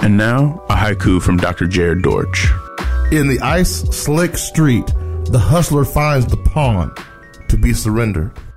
And now, a haiku from Dr. Jared Dortch. In the ice-slick street, the hustler finds the pawn to be surrendered.